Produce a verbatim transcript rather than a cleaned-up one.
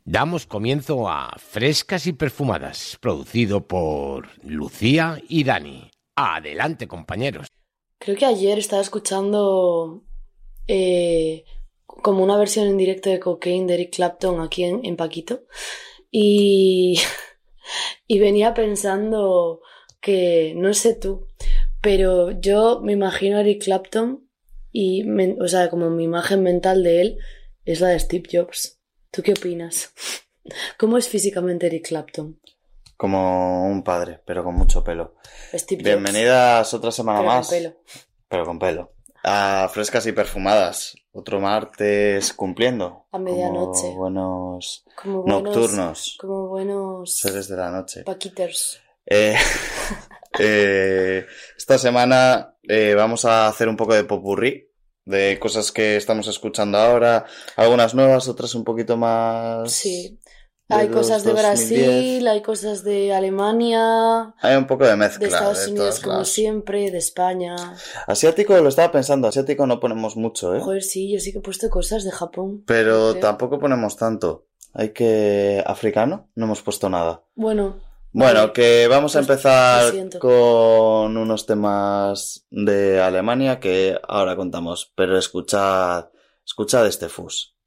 Damos comienzo a Frescas y Perfumadas, producido por Lucía y Dani. Adelante, compañeros. Creo que ayer estaba escuchando eh, como una versión en directo de Cocaine de Eric Clapton aquí en, en Paquito y, y venía pensando que, no sé tú, pero yo me imagino a Eric Clapton y, me, o sea, como mi imagen mental de él es la de Steve Jobs. ¿Tú qué opinas? ¿Cómo es físicamente Eric Clapton? Como un padre, pero con mucho pelo. Steve Bienvenidas otra semana pero más. Con pelo. Pero con pelo. A Frescas y Perfumadas. Otro martes cumpliendo. A medianoche. Como buenos, como buenos nocturnos. Como buenos seres de la noche. Paquiters. Eh, eh, esta semana eh, vamos a hacer un poco de popurrí. De cosas que estamos escuchando ahora, algunas nuevas, otras un poquito más... Sí, hay cosas de Brasil, hay cosas de Alemania... Hay un poco de mezcla. De Estados de Unidos como lados. Siempre, de España... Asiático, lo estaba pensando, asiático no ponemos mucho, ¿eh? Joder, sí, yo sí que he puesto cosas de Japón. Pero creo. tampoco ponemos tanto. Hay que... Africano, no hemos puesto nada. Bueno... Bueno, vale. que vamos a Pues, empezar con unos temas de Alemania que ahora contamos, pero escuchad, escuchad este fus.